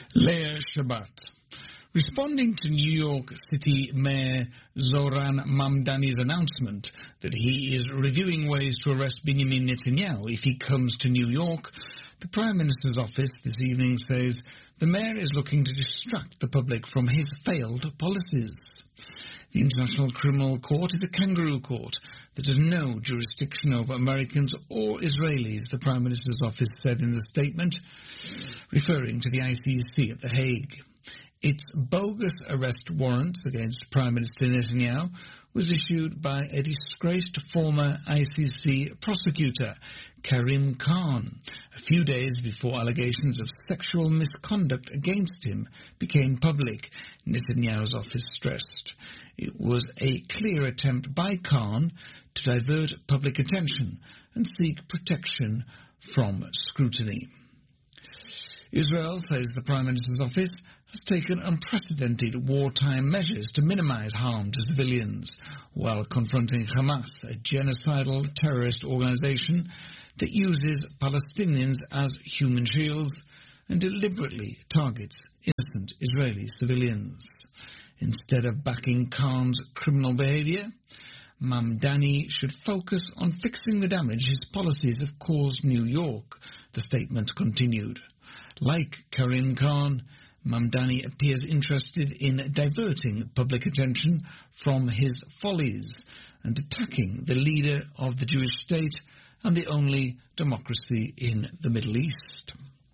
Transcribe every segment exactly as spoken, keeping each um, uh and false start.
Leah Shabbat. Responding to New York City Mayor Zoran Mamdani's announcement that he is reviewing ways to arrest Benjamin Netanyahu if he comes to New York, the Prime Minister's office this evening says the mayor is looking to distract the public from his failed policies. The International Criminal Court is a kangaroo court that has no jurisdiction over Americans or Israelis, the Prime Minister's office said in the statement, referring to the I C C at The Hague. Its bogus arrest warrants against Prime Minister Netanyahu was issued by a disgraced former I C C prosecutor, Karim Khan, a few days before allegations of sexual misconduct against him became public, Netanyahu's office stressed. It was a clear attempt by Khan to divert public attention and seek protection from scrutiny. Israel, says the Prime Minister's office, has taken unprecedented wartime measures to minimize harm to civilians while confronting Hamas, a genocidal terrorist organization that uses Palestinians as human shields and deliberately targets innocent Israeli civilians. Instead of backing Khan's criminal behavior, Mamdani should focus on fixing the damage his policies have caused New York, the statement continued. Like Karim Khan, Mamdani appears interested in diverting public attention from his follies and attacking the leader of the Jewish state and the only democracy in the Middle East.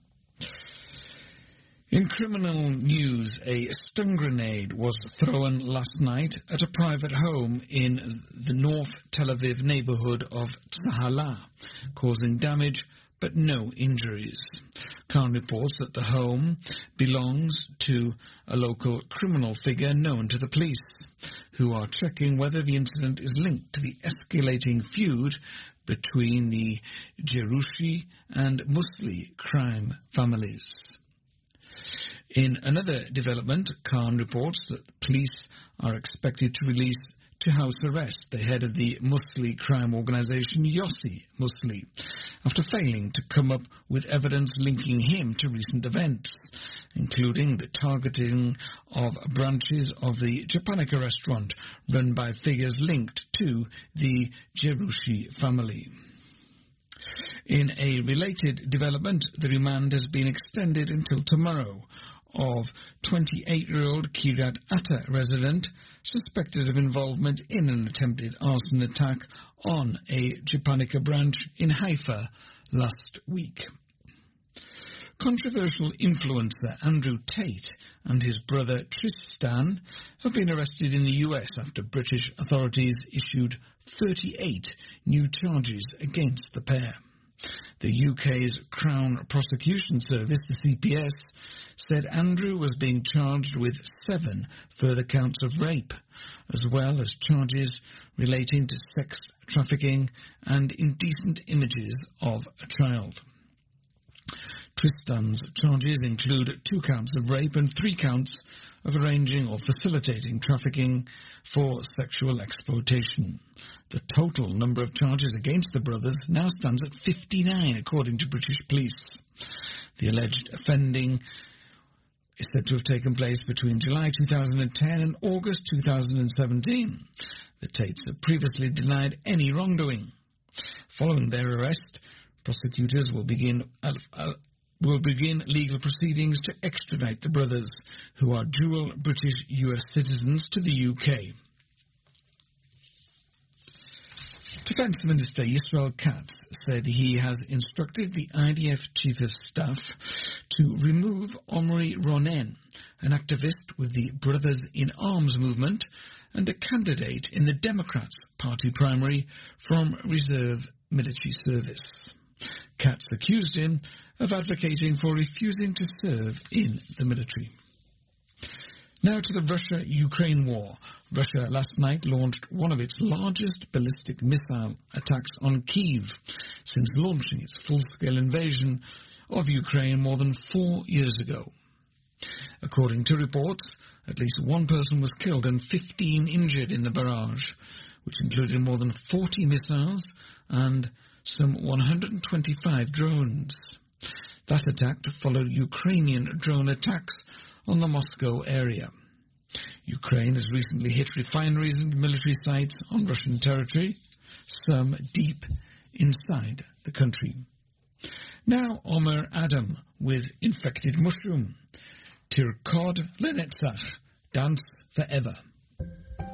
In criminal news, a stun grenade was thrown last night at a private home in the North Tel Aviv neighborhood of Tzahala, causing damage but no injuries. Khan reports that the home belongs to a local criminal figure known to the police, who are checking whether the incident is linked to the escalating feud between the Jerushi and Musli crime families. In another development, Khan reports that police are expected to release to house arrest the head of the Musli crime organization, Yossi Musli, after failing to come up with evidence linking him to recent events, including the targeting of branches of the Japanica restaurant run by figures linked to the Jerushi family. In a related development, the remand has been extended until tomorrow of twenty-eight-year-old Kiryat Atta resident suspected of involvement in an attempted arson attack on a Japanica branch in Haifa last week. Controversial influencer Andrew Tate and his brother Tristan have been arrested in the U S after British authorities issued thirty-eight new charges against the pair. The U K's Crown Prosecution Service, the C P S, said Andrew was being charged with seven further counts of rape, as well as charges relating to sex trafficking and indecent images of a child. Tristan's charges include two counts of rape and three counts of arranging or facilitating trafficking for sexual exploitation. The total number of charges against the brothers now stands at fifty-nine, according to British police. The alleged offending is said to have taken place between July two thousand ten and August two thousand seventeen. The Tates have previously denied any wrongdoing. Following their arrest, prosecutors will begin uh, uh, will begin legal proceedings to extradite the brothers, who are dual British U S citizens, to the U K. Defence Minister Yisrael Katz said he has instructed the I D F Chief of Staff to remove Omri Ronen, an activist with the Brothers in Arms movement and a candidate in the Democrats' party primary, from reserve military service. Katz accused him of advocating for refusing to serve in the military. Now to the Russia-Ukraine war. Russia last night launched one of its largest ballistic missile attacks on Kyiv since launching its full-scale invasion of Ukraine more than four years ago. According to reports, at least one person was killed and fifteen injured in the barrage, which included more than forty missiles and some one hundred twenty-five drones. That attack followed Ukrainian drone attacks on the Moscow area. Ukraine has recently hit refineries and military sites on Russian territory, some deep inside the country. Now Omer Adam with Infected Mushroom. Tirkod Lenetzach, Dance Forever.